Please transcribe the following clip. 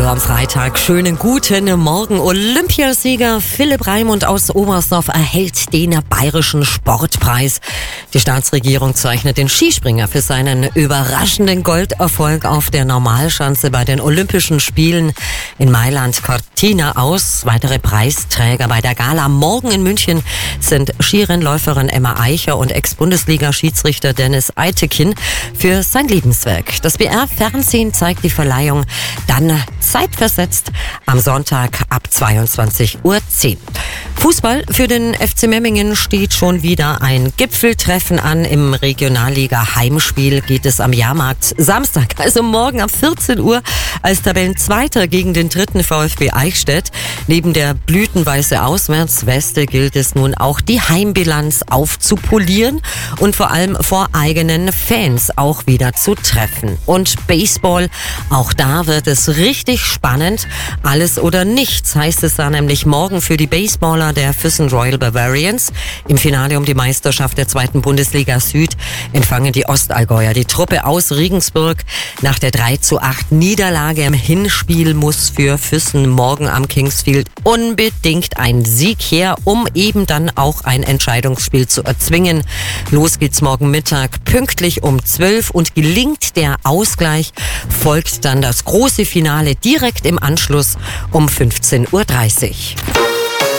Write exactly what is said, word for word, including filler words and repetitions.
am Freitag. Schönen guten Morgen. Olympiasieger Philipp Raimund aus Oberstdorf erhält den Bayerischen Sportpreis. Die Staatsregierung zeichnet den Skispringer für seinen überraschenden Golderfolg auf der Normalschanze bei den Olympischen Spielen in Mailand Cortina aus. Weitere Preisträger bei der Gala morgen in München sind Skirennläuferin Emma Eicher und Ex-Bundesliga-Schiedsrichter Dennis Eitekin für sein Lebenswerk. Das B R-Fernsehen zeigt die Verleihung dann zeitversetzt am Sonntag ab zweiundzwanzig Uhr zehn. Fußball für den F C Memmingen steht schon wieder ein Gipfeltreffen an. Im Regionalliga-Heimspiel geht es am Jahrmarkt Samstag, also morgen ab vierzehn Uhr, als Tabellenzweiter gegen den dritten VfB Eichstätt. Neben der blütenweiße Auswärtsweste gilt es nun auch, die Heimbilanz aufzupolieren und vor allem vor eigenen Fans auch wieder zu treffen. Und Baseball, auch da wird es richtig spannend. Alles oder nichts heißt es da nämlich morgen für die Baseballer der Füssen Royal Bavarians. Im Finale um die Meisterschaft der zweiten Bundesliga Süd empfangen die Ostallgäuer die Truppe aus Regensburg. Nach der drei zu acht Niederlage im Hinspiel muss für Füssen morgen am Kingsfield unbedingt ein Sieg her, um eben dann auch ein Entscheidungsspiel zu erzwingen. Los geht's morgen Mittag pünktlich um zwölf und gelingt der Ausgleich, folgt dann das große Finale direkt im Anschluss um fünfzehn Uhr dreißig.